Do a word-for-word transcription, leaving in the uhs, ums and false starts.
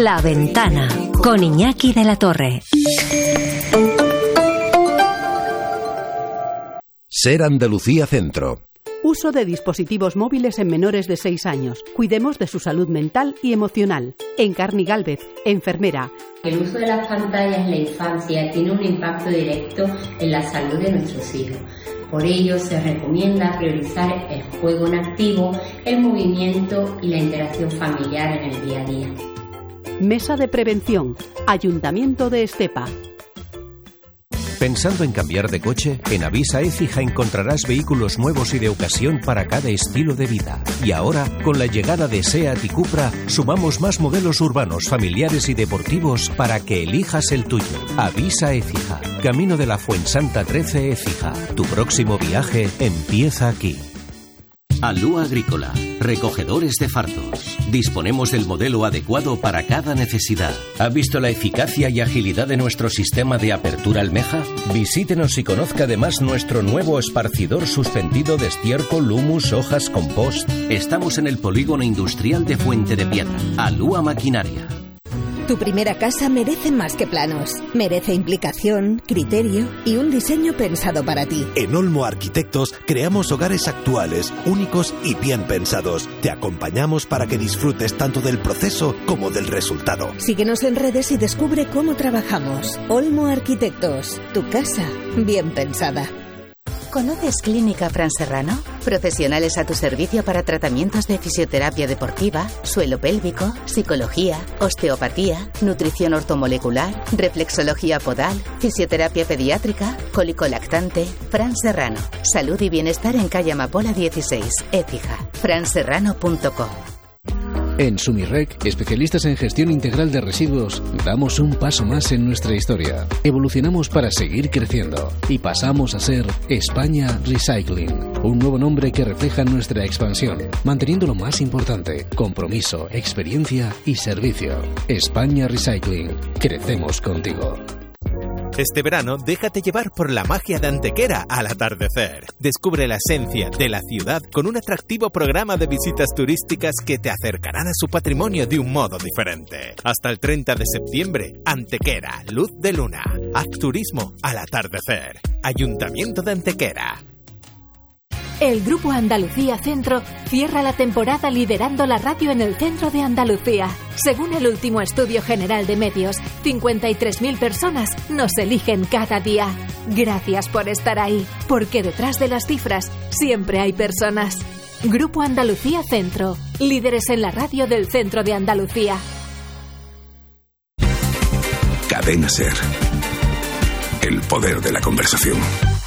La Ventana, con Iñaki de la Torre. Ser Andalucía Centro. Uso de dispositivos móviles en menores de seis años. Cuidemos de su salud mental y emocional. Encarni Gálvez, enfermera. El uso de las pantallas en la infancia tiene un impacto directo en la salud de nuestros hijos. Por ello, se recomienda priorizar el juego en activo, el movimiento y la interacción familiar en el día a día. Mesa de Prevención. Ayuntamiento de Estepa. ¿Pensando en cambiar de coche? En Avisa Écija encontrarás vehículos nuevos y de ocasión para cada estilo de vida. Y ahora, con la llegada de SEAT y Cupra, sumamos más modelos urbanos, familiares y deportivos para que elijas el tuyo. Avisa Écija, Camino de la Fuensanta trece Écija. Tu próximo viaje empieza aquí. Alúa Agrícola, recogedores de fardos. Disponemos del modelo adecuado para cada necesidad. ¿Ha visto la eficacia y agilidad de nuestro sistema de apertura almeja? Visítenos y conozca además nuestro nuevo esparcidor suspendido de estiércol, humus, hojas, compost. Estamos en el polígono industrial de Fuente de Piedra. Alúa Maquinaria. Tu primera casa merece más que planos. Merece implicación, criterio y un diseño pensado para ti. En Olmo Arquitectos creamos hogares actuales, únicos y bien pensados. Te acompañamos para que disfrutes tanto del proceso como del resultado. Síguenos en redes y descubre cómo trabajamos. Olmo Arquitectos, tu casa bien pensada. ¿Conoces Clínica Fran Serrano? Profesionales a tu servicio para tratamientos de fisioterapia deportiva, suelo pélvico, psicología, osteopatía, nutrición ortomolecular, reflexología podal, fisioterapia pediátrica, cólico lactante. Fran Serrano. Salud y bienestar en calle Amapola dieciséis, Écija. fran serrano punto com. En Sumirrec, especialistas en gestión integral de residuos, damos un paso más en nuestra historia. Evolucionamos para seguir creciendo y pasamos a ser España Recycling, un nuevo nombre que refleja nuestra expansión, manteniendo lo más importante: compromiso, experiencia y servicio. España Recycling, crecemos contigo. Este verano, déjate llevar por la magia de Antequera al atardecer. Descubre la esencia de la ciudad con un atractivo programa de visitas turísticas que te acercarán a su patrimonio de un modo diferente. Hasta el treinta de septiembre, Antequera, luz de luna. Haz turismo al atardecer. Ayuntamiento de Antequera. El Grupo Andalucía Centro cierra la temporada liderando la radio en el centro de Andalucía. Según el último estudio general de medios, cincuenta y tres mil personas nos eligen cada día. Gracias por estar ahí, porque detrás de las cifras siempre hay personas. Grupo Andalucía Centro, líderes en la radio del centro de Andalucía. Cadena Ser. El poder de la conversación.